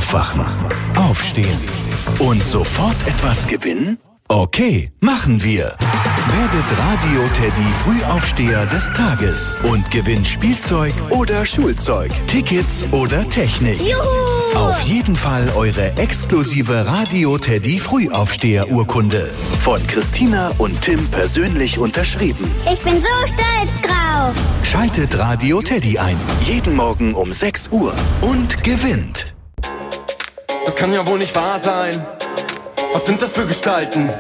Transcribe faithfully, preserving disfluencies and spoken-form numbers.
Aufwachen, aufstehen und sofort etwas gewinnen? Okay, machen wir. Werdet Radio Teddy Frühaufsteher des Tages und gewinnt Spielzeug oder Schulzeug, Tickets oder Technik. Juhu! Auf jeden Fall eure exklusive Radio Teddy Frühaufsteher Urkunde. Von Christina und Tim persönlich unterschrieben. Ich bin so stolz drauf. Schaltet Radio Teddy ein. Jeden Morgen um sechs Uhr und gewinnt. Das kann ja wohl nicht wahr sein. Was sind das für Gestalten?